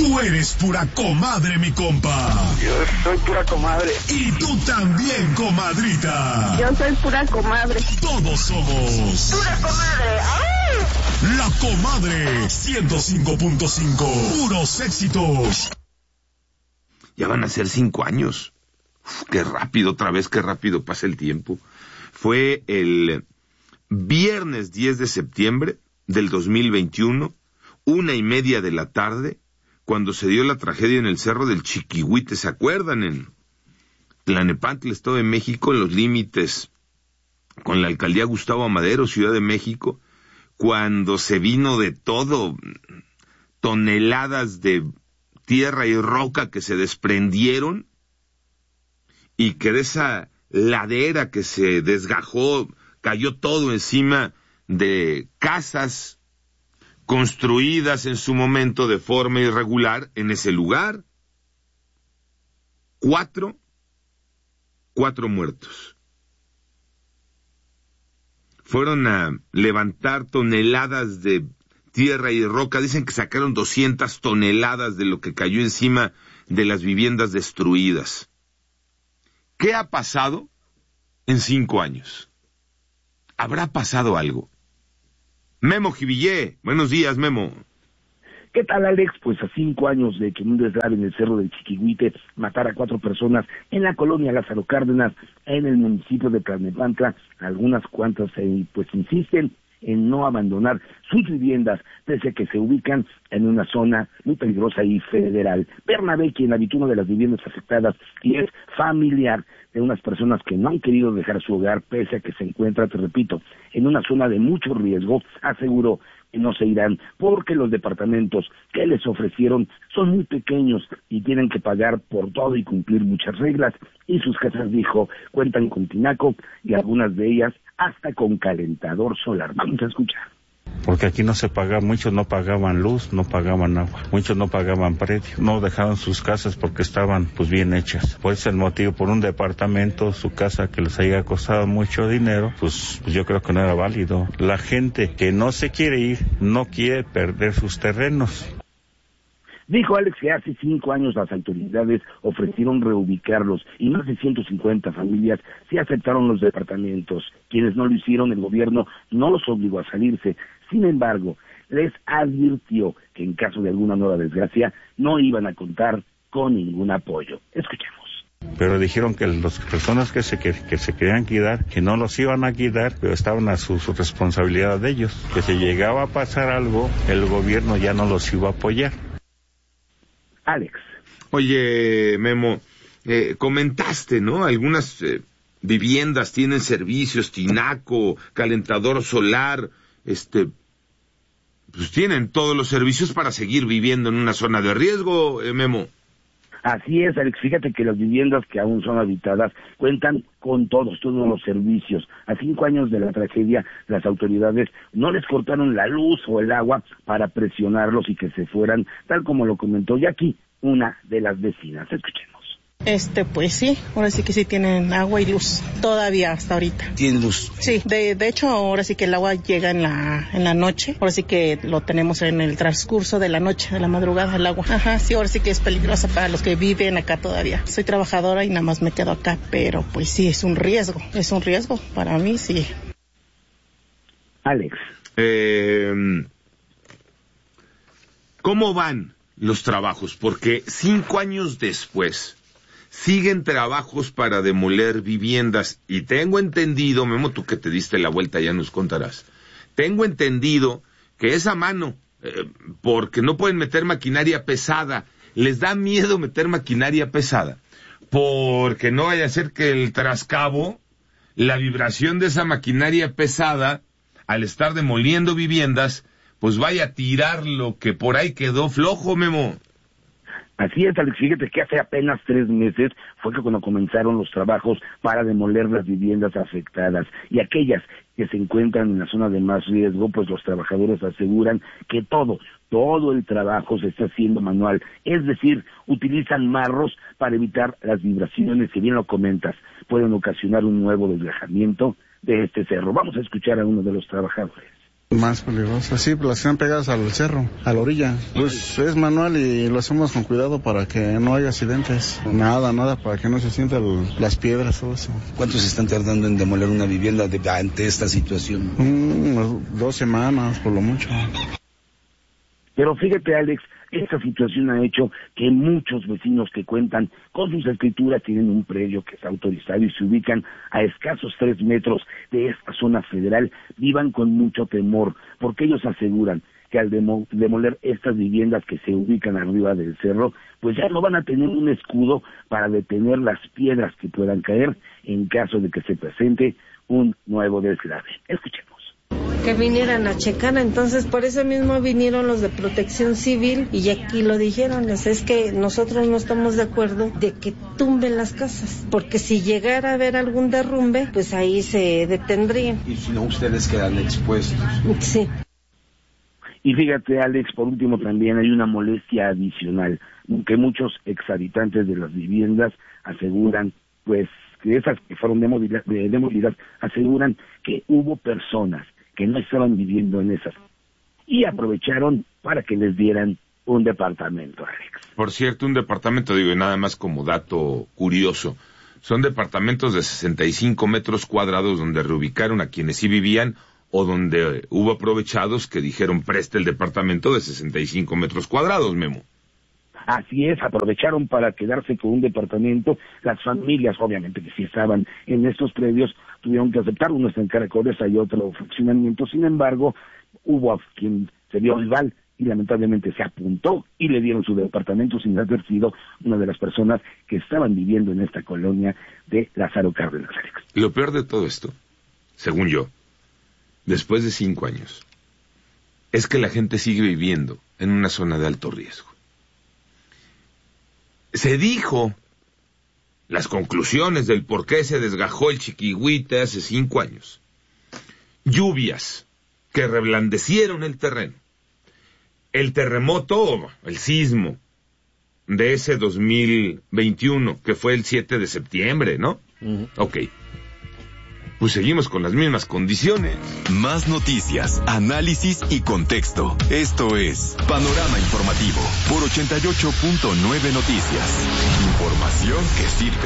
Tú eres pura comadre, mi compa. Yo soy pura comadre. Y tú también, comadrita. Yo soy pura comadre. Todos somos pura comadre. ¡Ay! La Comadre 105.5. Puros éxitos. Ya van a ser 5 años. Uf, qué rápido, otra vez, qué rápido pasa el tiempo. Fue el viernes 10 de septiembre del 2021, 1:30 de la tarde, cuando se dio la tragedia en el Cerro del Chiquihuite, ¿se acuerdan? En Tlalnepantla, Estado de México, en los límites con la alcaldía Gustavo Amadero, Ciudad de México, cuando se vino de todo, toneladas de tierra y roca que se desprendieron, y que de esa ladera que se desgajó, cayó todo encima de casas construidas en su momento de forma irregular en ese lugar. 4 muertos. Fueron a levantar toneladas de tierra y roca. Dicen que sacaron 200 toneladas de lo que cayó encima de las viviendas destruidas. ¿Qué ha pasado en 5 años? ¿Habrá pasado algo? Memo Jivillé, buenos días, Memo. ¿Qué tal, Alex? Pues a 5 años de que un deslave en el Cerro del Chiquihuite matara a 4 personas en la colonia Lázaro Cárdenas, en el municipio de Tlalnepantla, algunas cuantas pues insisten en no abandonar sus viviendas, pese a que se ubican en una zona muy peligrosa y federal. Bernabé, quien habitó una de las viviendas afectadas y es familiar de unas personas que no han querido dejar su hogar, pese a que se encuentra, te repito, en una zona de mucho riesgo, aseguró que no se irán porque los departamentos que les ofrecieron son muy pequeños y tienen que pagar por todo y cumplir muchas reglas, y sus casas, dijo, cuentan con tinaco y algunas de ellas hasta con calentador solar. Vamos a escuchar. Porque aquí no se pagaba, muchos no pagaban luz, no pagaban agua, muchos no pagaban predio, no dejaban sus casas porque estaban pues bien hechas. Por ese motivo, por un departamento, su casa que les haya costado mucho dinero, pues yo creo que no era válido. La gente que no se quiere ir, no quiere perder sus terrenos. Dijo Alex que hace 5 años las autoridades ofrecieron reubicarlos y más de 150 familias sí aceptaron los departamentos. Quienes no lo hicieron, el gobierno no los obligó a salirse. Sin embargo, les advirtió que en caso de alguna nueva desgracia no iban a contar con ningún apoyo. Escuchemos. Pero dijeron que las personas que se querían quedar, que no los iban a quedar, pero estaban a su responsabilidad de ellos. Que si llegaba a pasar algo, el gobierno ya no los iba a apoyar. Alex. Oye, Memo, comentaste, ¿no? Algunas viviendas tienen servicios, tinaco, calentador solar, pues tienen todos los servicios para seguir viviendo en una zona de riesgo, Memo. Así es, Alex, fíjate que las viviendas que aún son habitadas cuentan con todos los servicios. A 5 años de la tragedia, las autoridades no les cortaron la luz o el agua para presionarlos y que se fueran, tal como lo comentó Jackie, una de las vecinas. Escuchemos. Pues sí, ahora sí que sí tienen agua y luz, todavía hasta ahorita. ¿Tienen luz? Sí, de hecho ahora sí que el agua llega en la noche, ahora sí que lo tenemos en el transcurso de la noche, de la madrugada el agua. Ajá, sí, ahora sí que es peligrosa para los que viven acá todavía. Soy trabajadora y nada más me quedo acá, pero pues sí, es un riesgo para mí, sí. Alex. ¿Cómo van los trabajos? Porque 5 años después siguen trabajos para demoler viviendas, y tengo entendido, Memo, tú que te diste la vuelta ya nos contarás, tengo entendido que esa mano, porque no pueden meter maquinaria pesada, les da miedo meter maquinaria pesada, porque no vaya a ser que el trascabo, la vibración de esa maquinaria pesada, al estar demoliendo viviendas, pues vaya a tirar lo que por ahí quedó flojo, Memo. Así es, Alex, fíjate que hace apenas 3 meses fue que cuando comenzaron los trabajos para demoler las viviendas afectadas, y aquellas que se encuentran en la zona de más riesgo, pues los trabajadores aseguran que todo el trabajo se está haciendo manual, es decir, utilizan marros para evitar las vibraciones que, bien lo comentas, pueden ocasionar un nuevo desgajamiento de este cerro. Vamos a escuchar a uno de los trabajadores. Más peligrosa, sí, las están pegadas al cerro, a la orilla. Pues es manual y lo hacemos con cuidado para que no haya accidentes. Nada, para que no se sientan las piedras, todo eso. ¿Cuánto se están tardando en demoler una vivienda ante esta situación? 2 semanas, por lo mucho. Pero fíjate, Alex, esta situación ha hecho que muchos vecinos que cuentan con sus escrituras tienen un predio que está autorizado y se ubican a escasos 3 metros de esta zona federal, vivan con mucho temor, porque ellos aseguran que al demoler estas viviendas que se ubican arriba del cerro, pues ya no van a tener un escudo para detener las piedras que puedan caer en caso de que se presente un nuevo deslave. Escuchemos. Que vinieran a checar, entonces por eso mismo vinieron los de Protección Civil y aquí lo dijeron, es que nosotros no estamos de acuerdo de que tumben las casas, porque si llegara a haber algún derrumbe, pues ahí se detendrían. Y si no, ustedes quedan expuestos. Sí. Y fíjate, Alex, por último también hay una molestia adicional, que muchos exhabitantes de las viviendas aseguran, pues, que esas que fueron demolidas, aseguran que hubo personas que no estaban viviendo en esas y aprovecharon para que les dieran un departamento, Alex. Por cierto, un departamento, digo, y nada más como dato curioso, son departamentos de 65 metros cuadrados donde reubicaron a quienes sí vivían o donde hubo aprovechados que dijeron preste el departamento de 65 metros cuadrados, Memo. Así es, aprovecharon para quedarse con un departamento. Las familias, obviamente que sí estaban en estos predios, tuvieron que aceptar. Uno está en Caracoles, hay otro funcionamiento. Sin embargo, hubo a quien se vio rival y lamentablemente se apuntó y le dieron su departamento sin haber sido una de las personas que estaban viviendo en esta colonia de Lázaro Cárdenas. Lo peor de todo esto, según yo, después de 5 años, es que la gente sigue viviendo en una zona de alto riesgo. Se dijo las conclusiones del por qué se desgajó el Chiquihuite hace 5 años. Lluvias que reblandecieron el terreno. El terremoto, el sismo de ese 2021, que fue el 7 de septiembre, ¿no? Uh-huh. Ok. Pues seguimos con las mismas condiciones. Más noticias, análisis y contexto. Esto es Panorama Informativo por 88.9 Noticias. Información que sirve.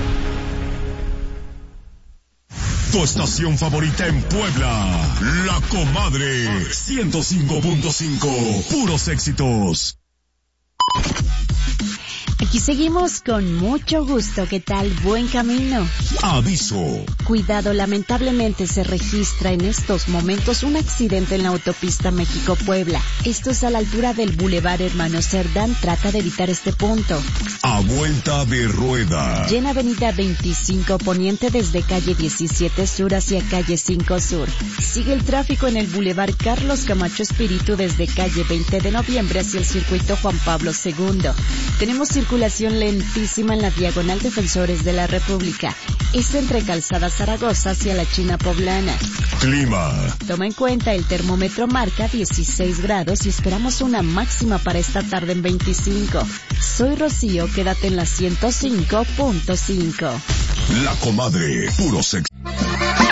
Tu estación favorita en Puebla, La Comadre 105.5, puros éxitos. Aquí seguimos con mucho gusto. ¿Qué tal? Buen camino. Aviso. Cuidado, lamentablemente se registra en estos momentos un accidente en la autopista México-Puebla. Esto es a la altura del Boulevard Hermano Cerdán. Trata de evitar este punto. A vuelta de rueda. Llena avenida 25 Poniente desde calle 17 Sur hacia calle 5 Sur. Sigue el tráfico en el Boulevard Carlos Camacho Espíritu desde calle 20 de Noviembre hacia el circuito Juan Pablo II. Tenemos circulación lentísima en la diagonal Defensores de la República. Es entre Calzada Zaragoza hacia la China Poblana. Clima. Toma en cuenta, el termómetro marca 16 grados y esperamos una máxima para esta tarde en 25. Soy Rocío, quédate en la 105.5. La Comadre, puro sexo.